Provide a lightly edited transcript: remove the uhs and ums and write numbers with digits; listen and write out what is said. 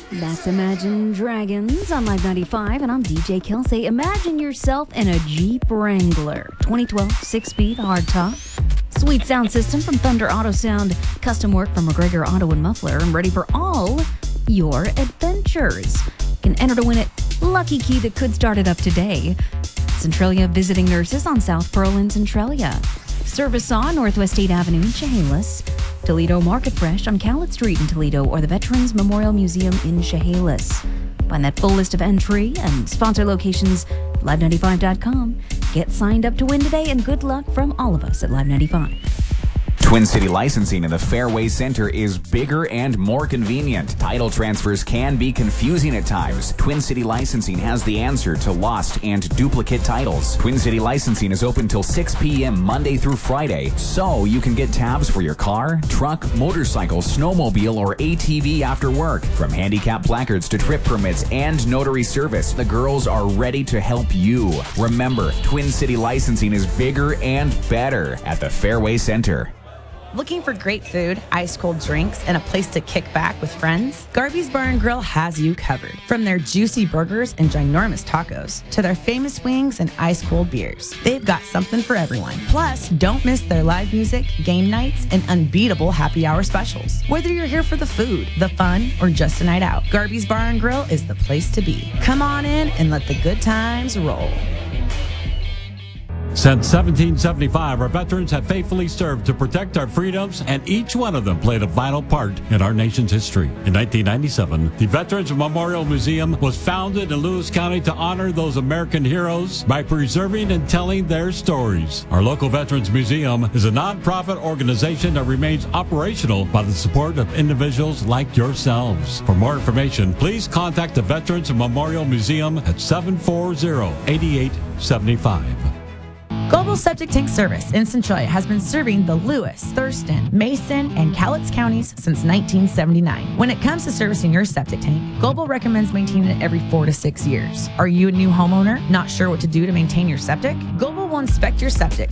That's Imagine Dragons on Live 95, and I'm DJ Kelsey. Imagine yourself in a Jeep Wrangler, 2012 6-speed hardtop. Sweet sound system from Thunder Auto Sound, custom work from McGregor Auto and Muffler, and ready for all your adventures. You can enter to win it. Lucky key that could start it up today. Centralia Visiting Nurses on South Pearl in Centralia. Service on Northwest 8th Avenue in Chehalis. Toledo Market Fresh on Cowlett Street in Toledo, or the Veterans Memorial Museum in Chehalis. Find that full list of entry and sponsor locations at live95.com. Get signed up to win today, and good luck from all of us at Live 95. Twin City Licensing in the Fairway Center is bigger and more convenient. Title transfers can be confusing at times. Twin City Licensing has the answer to lost and duplicate titles. Twin City Licensing is open till 6 p.m. Monday through Friday, so you can get tabs for your car, truck, motorcycle, snowmobile, or ATV after work. From handicap placards to trip permits and notary service, the girls are ready to help you. Remember, Twin City Licensing is bigger and better at the Fairway Center. Looking for great food, ice-cold drinks, and a place to kick back with friends? Garvey's Bar and Grill has you covered. From their juicy burgers and ginormous tacos to their famous wings and ice-cold beers, they've got something for everyone. Plus, don't miss their live music, game nights, and unbeatable happy hour specials. Whether you're here for the food, the fun, or just a night out, Garvey's Bar and Grill is the place to be. Come on in and let the good times roll. Since 1775, our veterans have faithfully served to protect our freedoms, and each one of them played a vital part in our nation's history. In 1997, the Veterans Memorial Museum was founded in Lewis County to honor those American heroes by preserving and telling their stories. Our local Veterans Museum is a nonprofit organization that remains operational by the support of individuals like yourselves. For more information, please contact the Veterans Memorial Museum at 740-8875. Global Septic Tank Service in Centralia has been serving the Lewis, Thurston, Mason, and Cowlitz counties since 1979. When it comes to servicing your septic tank, Global recommends maintaining it every 4 to 6 years. Are you a new homeowner, not sure what to do to maintain your septic? Global will inspect your septic